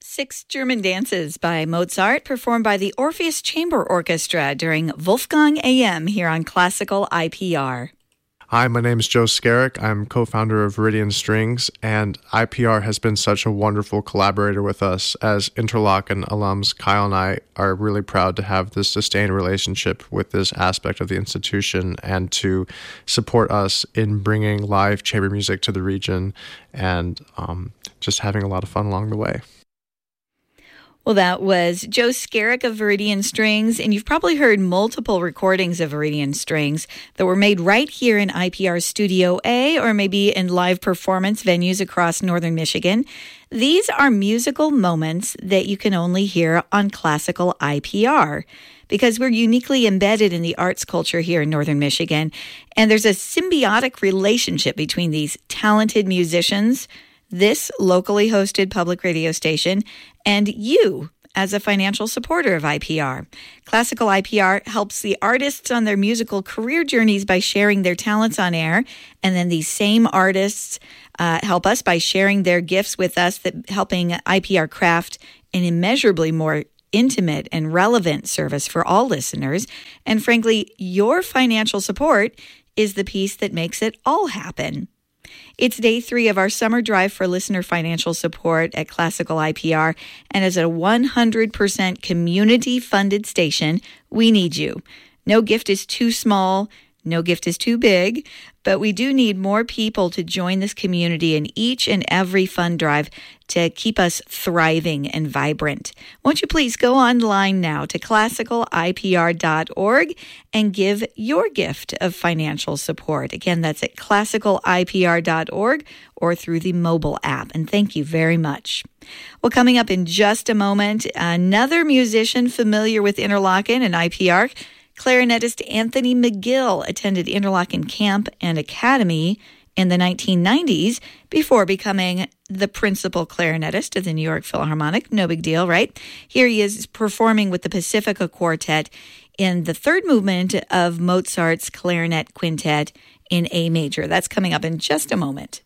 Six German dances by Mozart, performed by the Orpheus Chamber Orchestra during Wolfgang AM here on Classical IPR. Hi, my name is Joe Skerrick. I'm co-founder of Viridian Strings, and IPR has been such a wonderful collaborator with us. As Interlochen alums, Kyle and I are really proud to have this sustained relationship with this aspect of the institution and to support us in bringing live chamber music to the region and just having a lot of fun along the way. Well, that was Joe Skerrick of Viridian Strings, and you've probably heard multiple recordings of Viridian Strings that were made right here in IPR Studio A or maybe in live performance venues across northern Michigan. These are musical moments that you can only hear on Classical IPR because we're uniquely embedded in the arts culture here in northern Michigan, and there's a symbiotic relationship between these talented musicians, this locally hosted public radio station, and you as a financial supporter of IPR. Classical IPR helps the artists on their musical career journeys by sharing their talents on air, and then these same artists help us by sharing their gifts with us, that helping IPR craft an immeasurably more intimate and relevant service for all listeners. And frankly, your financial support is the piece that makes it all happen. It's day 3 of our summer drive for listener financial support at Classical IPR, and as a 100% community-funded station, we need you. No gift is too small, no gift is too big, but we do need more people to join this community in each and every fund drive to keep us thriving and vibrant. Won't you please go online now to classicalipr.org and give your gift of financial support. Again, that's at classicalipr.org or through the mobile app. And thank you very much. Well, coming up in just a moment, another musician familiar with Interlochen and IPR, clarinetist Anthony McGill attended Interlochen Camp and Academy in the 1990s before becoming the principal clarinetist of the New York Philharmonic. No big deal, right? Here he is performing with the Pacifica Quartet in the third movement of Mozart's Clarinet Quintet in A major. That's coming up in just a moment.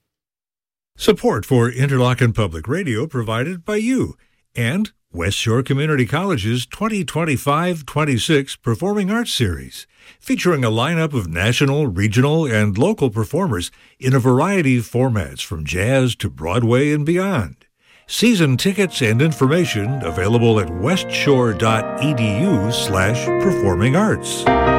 Support for Interlochen Public Radio provided by you and West Shore Community College's 2025-26 Performing Arts Series, featuring a lineup of national, regional, and local performers in a variety of formats from jazz to Broadway and beyond. Season tickets and information available at westshore.edu/performingarts.